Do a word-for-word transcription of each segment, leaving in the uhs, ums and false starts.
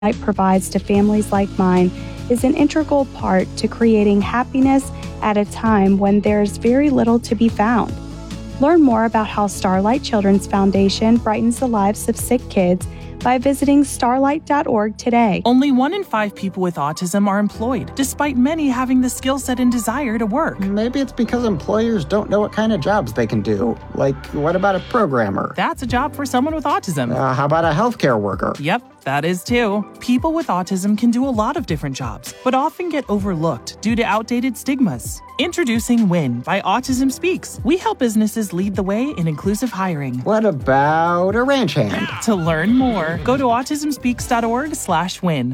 provides to families like mine is an integral part to creating happiness at a time when there's very little to be found. Learn more about how Starlight Children's Foundation brightens the lives of sick kids by visiting starlight dot org today. Only one in five people with autism are employed, despite many having the skill set and desire to work. Maybe it's because employers don't know what kind of jobs they can do. Like, what about a programmer? That's a job for someone with autism. Uh, how about a healthcare worker? Yep, that is too. People with autism can do a lot of different jobs, but often get overlooked due to outdated stigmas. Introducing WIN by Autism Speaks. We help businesses lead the way in inclusive hiring. What about a ranch hand? To learn more, go to autism speaks dot org slash win.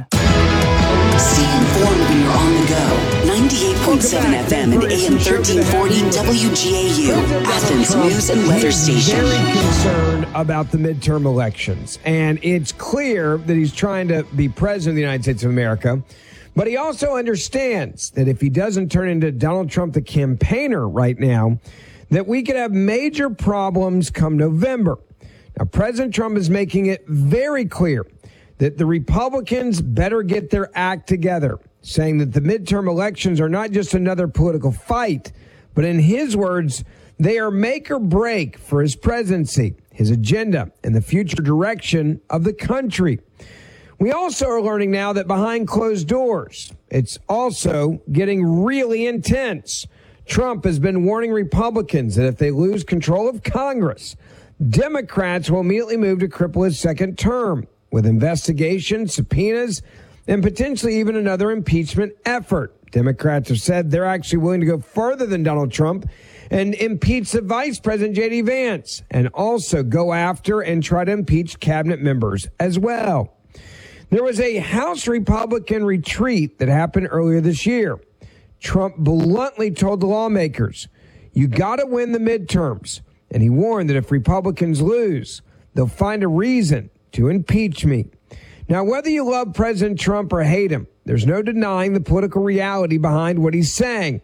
Stay informed when you're on the go. ninety-eight point seven F M and A M thirteen forty W G A U, Athens News and Weather Station. Very concerned about the midterm elections, and it's clear that he's trying to be president of the United States of America. But he also understands that if he doesn't turn into Donald Trump, the campaigner right now, that we could have major problems come November. Now, President Trump is making it very clear that the Republicans better get their act together, saying that the midterm elections are not just another political fight, but in his words, they are make or break for his presidency, his agenda, and the future direction of the country. We also are learning now that behind closed doors, it's also getting really intense. Trump has been warning Republicans that if they lose control of Congress, Democrats will immediately move to cripple his second term with investigations, subpoenas, and potentially even another impeachment effort. Democrats have said they're actually willing to go further than Donald Trump and impeach the Vice President, J D. Vance, and also go after and try to impeach cabinet members as well. There was a House Republican retreat that happened earlier this year. Trump bluntly told the lawmakers, you got to win the midterms. And he warned that if Republicans lose, they'll find a reason to impeach me. Now, whether you love President Trump or hate him, there's no denying the political reality behind what he's saying.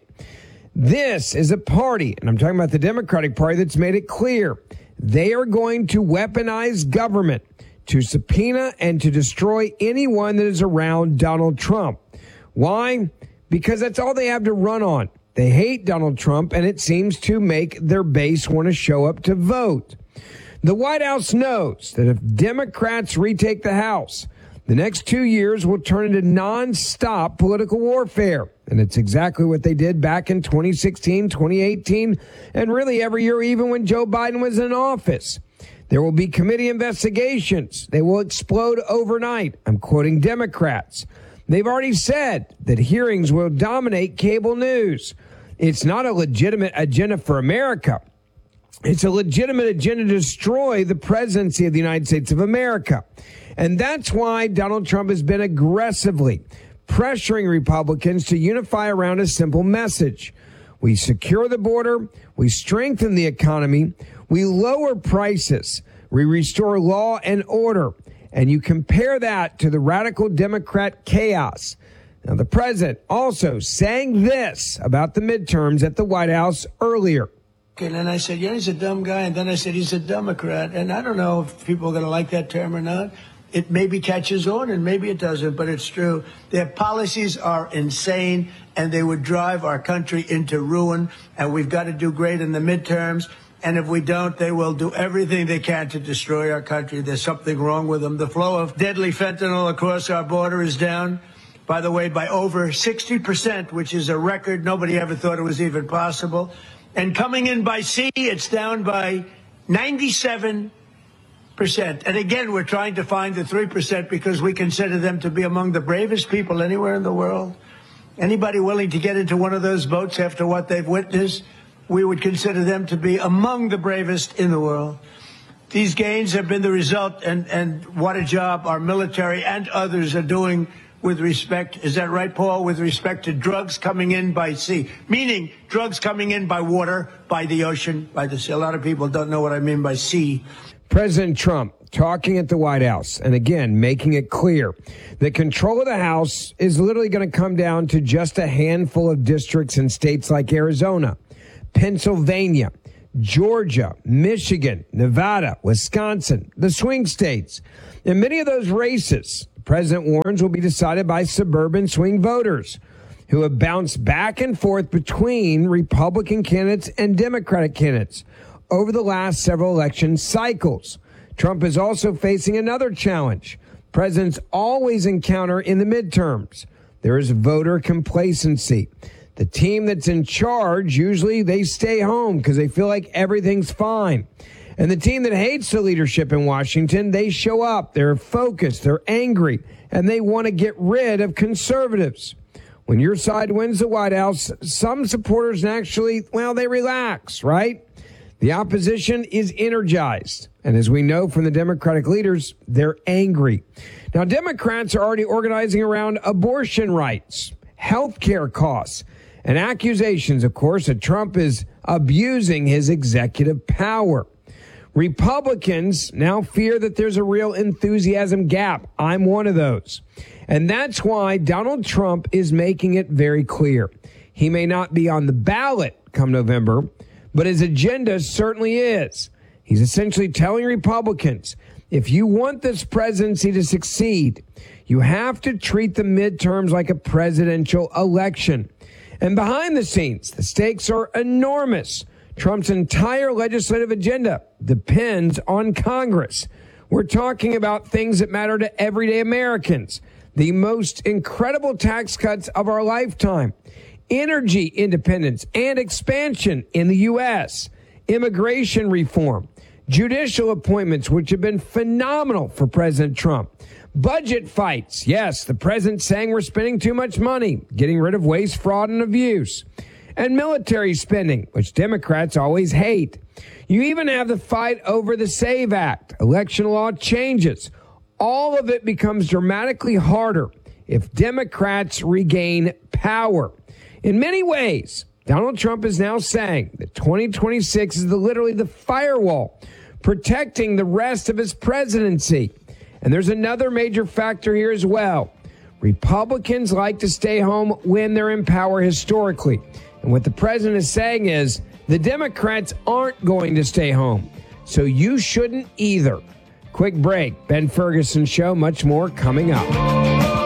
This is a party, and I'm talking about the Democratic Party, that's made it clear they are going to weaponize government to subpoena and to destroy anyone that is around Donald Trump. Why? Because that's all they have to run on. They hate Donald Trump, and it seems to make their base want to show up to vote. The White House knows that if Democrats retake the House, the next two years will turn into nonstop political warfare. And it's exactly what they did back in twenty sixteen, twenty eighteen, and really every year, even when Joe Biden was in office. There will be committee investigations. They will explode overnight. I'm quoting Democrats. They've already said that hearings will dominate cable news. It's not a legitimate agenda for America. It's a legitimate agenda to destroy the presidency of the United States of America. And that's why Donald Trump has been aggressively pressuring Republicans to unify around a simple message. We secure the border. We strengthen the economy. We lower prices. We restore law and order. And you compare that to the radical Democrat chaos. Now, the president also saying this about the midterms at the White House earlier. And then I said, yeah, he's a dumb guy. And then I said, he's a Democrat. And I don't know if people are going to like that term or not. It maybe catches on and maybe it doesn't, but it's true. Their policies are insane and they would drive our country into ruin. And we've got to do great in the midterms. And if we don't, they will do everything they can to destroy our country. There's something wrong with them. The flow of deadly fentanyl across our border is down, by the way, by over sixty percent, which is a record. Nobody ever thought it was even possible. And coming in by sea, it's down by ninety-seven percent. And again, we're trying to find the three percent because we consider them to be among the bravest people anywhere in the world. Anybody willing to get into one of those boats after what they've witnessed, we would consider them to be among the bravest in the world. These gains have been the result, and, and what a job our military and others are doing with respect, is that right, Paul, with respect to drugs coming in by sea, meaning drugs coming in by water, by the ocean, by the sea. A lot of people don't know what I mean by sea. President Trump talking at the White House, and again, making it clear that control of the House is literally going to come down to just a handful of districts in states like Arizona, Pennsylvania, Georgia, Michigan, Nevada, Wisconsin, the swing states. In many of those races, president warns will be decided by suburban swing voters who have bounced back and forth between Republican candidates and Democratic candidates over the last several election cycles. Trump is also facing another challenge presidents always encounter in the midterms. There is voter complacency. The team that's in charge, usually they stay home because they feel like everything's fine. And the team that hates the leadership in Washington, they show up. They're focused. They're angry. And they want to get rid of conservatives. When your side wins the White House, some supporters actually, well, they relax, right? The opposition is energized. And as we know from the Democratic leaders, they're angry. Now, Democrats are already organizing around abortion rights, health care costs, and accusations, of course, that Trump is abusing his executive power. Republicans now fear that there's a real enthusiasm gap. I'm one of those. And that's why Donald Trump is making it very clear. He may not be on the ballot come November, but his agenda certainly is. He's essentially telling Republicans, if you want this presidency to succeed, you have to treat the midterms like a presidential election. And behind the scenes, the stakes are enormous. Trump's entire legislative agenda depends on Congress. We're talking about things that matter to everyday Americans. The most incredible tax cuts of our lifetime. Energy independence and expansion in the U S. Immigration reform. Judicial appointments, which have been phenomenal for President Trump. Budget fights. Yes, the president saying we're spending too much money, getting rid of waste, fraud, and abuse. And military spending, which Democrats always hate. You even have the fight over the SAVE Act, election law changes. All of it becomes dramatically harder if Democrats regain power. In many ways, Donald Trump is now saying that twenty twenty-six is the, literally the firewall protecting the rest of his presidency. And there's another major factor here as well. Republicans like to stay home when they're in power historically. And what the president is saying is the Democrats aren't going to stay home. So you shouldn't either. Quick break. Ben Ferguson Show. Much more coming up.